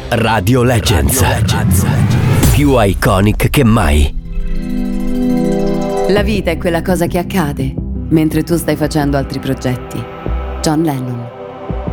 Radio Legends. Più iconic che mai. La vita è quella cosa che accade mentre tu stai facendo altri progetti. John Lennon.